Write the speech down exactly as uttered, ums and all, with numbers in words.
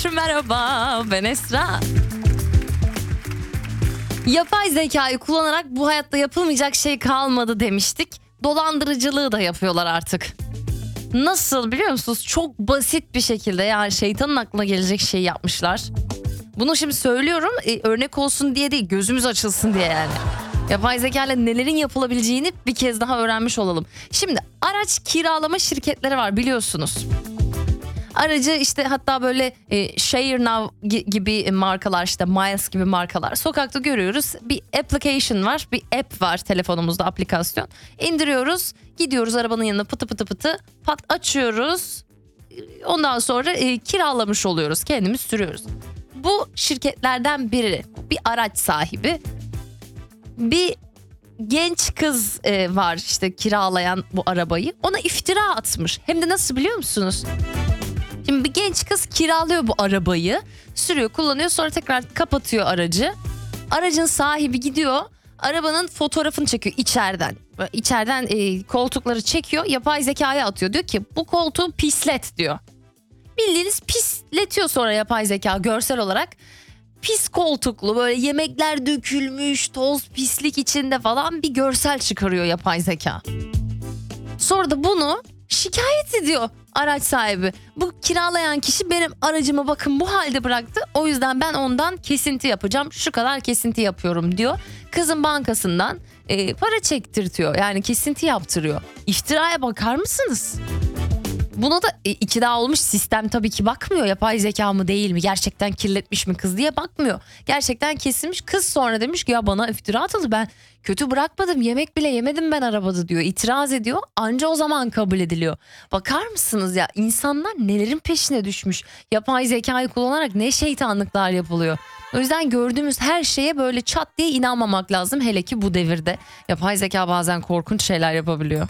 Merhaba, ben Esra. Yapay zekayı kullanarak bu hayatta yapılmayacak şey kalmadı demiştik. Dolandırıcılığı da yapıyorlar artık. Nasıl biliyor musunuz? Çok basit bir şekilde, yani şeytanın aklına gelecek şeyi yapmışlar. Bunu şimdi söylüyorum e, örnek olsun diye değil, gözümüz açılsın diye yani. Yapay zeka ile nelerin yapılabileceğini bir kez daha öğrenmiş olalım. Şimdi araç kiralama şirketleri var biliyorsunuz. Aracı işte hatta böyle e, Share Now gibi markalar, işte Miles gibi markalar sokakta görüyoruz. Bir application var, bir app var telefonumuzda, aplikasyon. İndiriyoruz, gidiyoruz arabanın yanına, pıtı pıtı pıtı pat açıyoruz. Ondan sonra e, kiralamış oluyoruz, kendimiz sürüyoruz. Bu şirketlerden biri bir araç sahibi, bir genç kız e, var işte kiralayan bu arabayı, ona iftira atmış. Hem de nasıl biliyor musunuz? Şimdi bir genç kız kiralıyor bu arabayı, sürüyor, kullanıyor, sonra tekrar kapatıyor aracı. Aracın sahibi gidiyor, arabanın fotoğrafını çekiyor içeriden. İçeriden e, koltukları çekiyor, yapay zekaya atıyor. Diyor ki bu koltuğu pislet diyor. Bildiğiniz pisletiyor sonra yapay zeka görsel olarak. Pis koltuklu, böyle yemekler dökülmüş, toz pislik içinde falan bir görsel çıkarıyor yapay zeka. Sonra da bunu şikayet ediyor araç sahibi. Bu kiralayan kişi benim aracımı bakın bu halde bıraktı. O yüzden ben ondan kesinti yapacağım. Şu kadar kesinti yapıyorum diyor. Kızın bankasından e, para çektirtiyor. Yani kesinti yaptırıyor. İftiraya bakar mısınız? Buna da e, iki daha olmuş sistem tabii ki bakmıyor. Yapay zeka mı değil mi? Gerçekten kirletmiş mi kız diye bakmıyor. Gerçekten kesilmiş. Kız sonra demiş ki ya bana iftira atıldı. Ben kötü bırakmadım. Yemek bile yemedim ben arabada diyor. İtiraz ediyor. Anca o zaman kabul ediliyor. Bakar mısınız ya, insanlar nelerin peşine düşmüş. Yapay zekayı kullanarak ne şeytanlıklar yapılıyor. O yüzden gördüğümüz her şeye böyle çat diye inanmamak lazım. Hele ki bu devirde. Yapay zeka bazen korkunç şeyler yapabiliyor.